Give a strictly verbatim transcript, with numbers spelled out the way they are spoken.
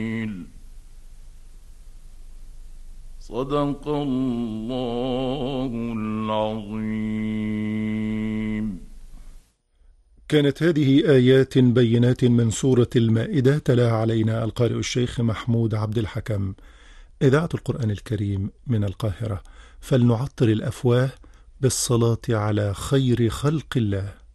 صدق الله العظيم. كانت هذه آيات بينات من سورة المائدة، تلاها علينا القارئ الشيخ محمود عبد الحكم. إذاعة القرآن الكريم من القاهرة، فلنعطر الأفواه بالصلاة على خير خلق الله.